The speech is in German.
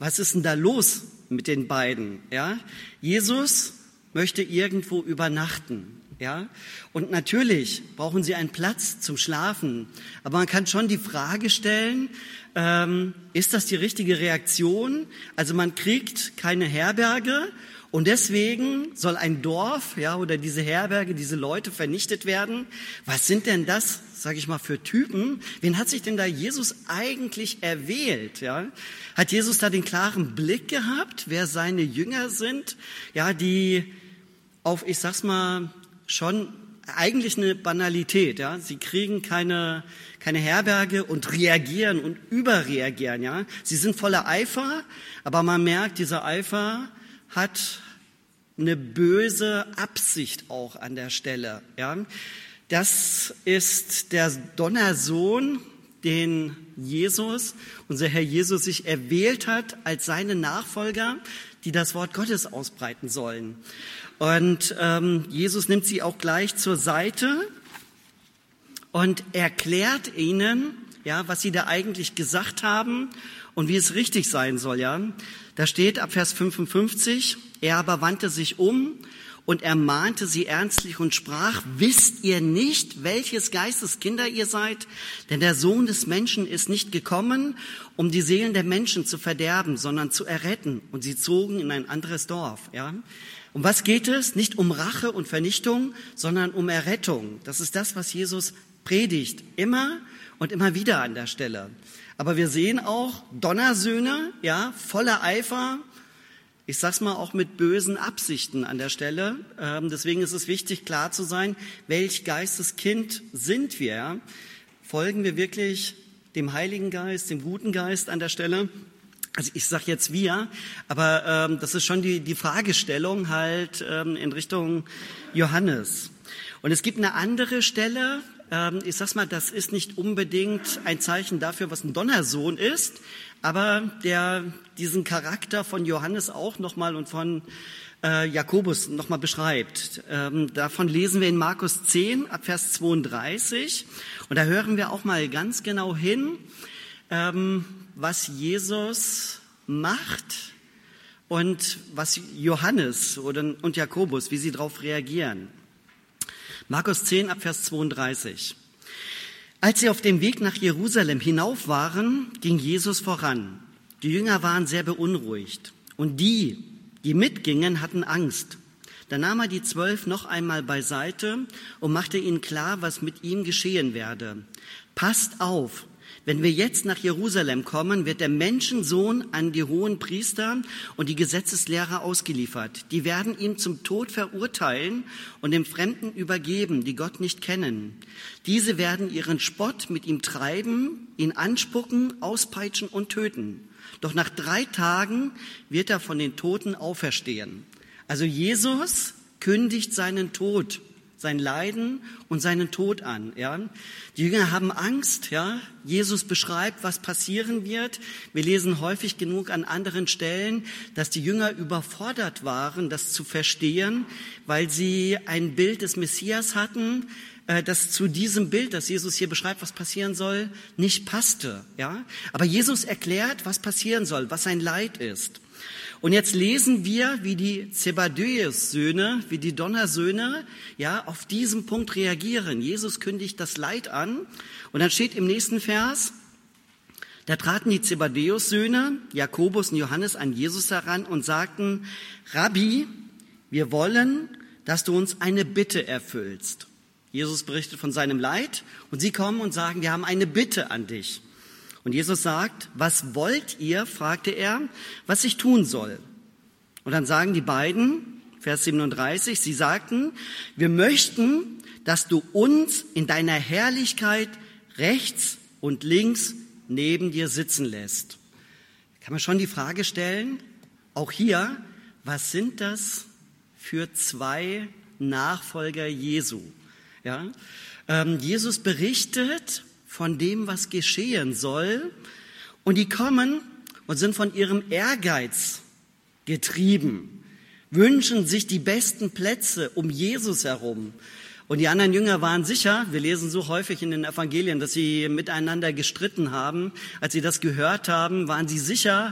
was ist denn da los mit den beiden? Ja? Jesus möchte irgendwo übernachten. Ja? Und natürlich brauchen sie einen Platz zum Schlafen. Aber man kann schon die Frage stellen, ist das die richtige Reaktion? Also man kriegt keine Herberge und deswegen soll ein Dorf, ja, oder diese Herberge, diese Leute vernichtet werden. Was sind denn das, sage ich mal, für Typen? Wen hat sich denn da Jesus eigentlich erwählt? Ja? Hat Jesus da den klaren Blick gehabt, wer seine Jünger sind? Ja, die auf, ich sag's mal, schon eigentlich eine Banalität, ja. Sie kriegen keine Herberge und reagieren und überreagieren, ja. Sie sind voller Eifer, aber man merkt, dieser Eifer hat eine böse Absicht auch an der Stelle, ja. Das ist der Donnersohn, den Jesus, unser Herr Jesus, sich erwählt hat als seine Nachfolger, die das Wort Gottes ausbreiten sollen. Und Jesus nimmt sie auch gleich zur Seite und erklärt ihnen, ja, was sie da eigentlich gesagt haben und wie es richtig sein soll. Ja, da steht ab Vers 55: Er aber wandte sich um und ermahnte sie ernstlich und sprach: Wisst ihr nicht, welches Geistes Kinder ihr seid? Denn der Sohn des Menschen ist nicht gekommen, um die Seelen der Menschen zu verderben, sondern zu erretten. Und sie zogen in ein anderes Dorf. Ja. Um was geht es? Nicht um Rache und Vernichtung, sondern um Errettung. Das ist das, was Jesus predigt, immer und immer wieder an der Stelle. Aber wir sehen auch Donnersöhne, ja, voller Eifer. Ich sag's mal auch mit bösen Absichten an der Stelle. Deswegen ist es wichtig, klar zu sein, welch Geisteskind sind wir. Ja? Folgen wir wirklich dem Heiligen Geist, dem guten Geist an der Stelle? Also ich sage jetzt wir, aber das ist schon die Fragestellung halt in Richtung Johannes. Und es gibt eine andere Stelle, ich sag's mal, das ist nicht unbedingt ein Zeichen dafür, was ein Donnersohn ist, aber der diesen Charakter von Johannes auch nochmal und von Jakobus nochmal beschreibt. Davon lesen wir in Markus 10 ab Vers 32 und da hören wir auch mal ganz genau hin, was Jesus macht und was Johannes und Jakobus, wie sie darauf reagieren. Markus 10 ab Vers 32. Als sie auf dem Weg nach Jerusalem hinauf waren, ging Jesus voran. Die Jünger waren sehr beunruhigt und die mitgingen, hatten Angst. Da nahm er die 12 noch einmal beiseite und machte ihnen klar, was mit ihm geschehen werde. Passt auf! Wenn wir jetzt nach Jerusalem kommen, wird der Menschensohn an die hohen Priester und die Gesetzeslehrer ausgeliefert. Die werden ihn zum Tod verurteilen und den Fremden übergeben, die Gott nicht kennen. Diese werden ihren Spott mit ihm treiben, ihn anspucken, auspeitschen und töten. Doch nach 3 Tagen wird er von den Toten auferstehen. Also Jesus kündigt seinen Tod, sein Leiden und seinen Tod an. Ja. Die Jünger haben Angst. Ja. Jesus beschreibt, was passieren wird. Wir lesen häufig genug an anderen Stellen, dass die Jünger überfordert waren, das zu verstehen, weil sie ein Bild des Messias hatten, das zu diesem Bild, das Jesus hier beschreibt, was passieren soll, nicht passte. Ja. Aber Jesus erklärt, was passieren soll, was sein Leid ist. Und jetzt lesen wir, wie die Zebedäus-Söhne, wie die Donnersöhne, ja, auf diesen Punkt reagieren. Jesus kündigt das Leid an. Und dann steht im nächsten Vers: Da traten die Zebedäus-Söhne, Jakobus und Johannes, an Jesus heran und sagten: Rabbi, wir wollen, dass du uns eine Bitte erfüllst. Jesus berichtet von seinem Leid und sie kommen und sagen: Wir haben eine Bitte an dich. Und Jesus sagt: Was wollt ihr, fragte er, was ich tun soll? Und dann sagen die beiden, Vers 37, sie sagten: Wir möchten, dass du uns in deiner Herrlichkeit rechts und links neben dir sitzen lässt. Kann man schon die Frage stellen, auch hier, was sind das für 2 Nachfolger Jesu? Ja? Jesus berichtet von dem, was geschehen soll. Und die kommen und sind von ihrem Ehrgeiz getrieben, wünschen sich die besten Plätze um Jesus herum. Und die anderen Jünger waren sicher, wir lesen so häufig in den Evangelien, dass sie miteinander gestritten haben. Als sie das gehört haben, waren sie sicher,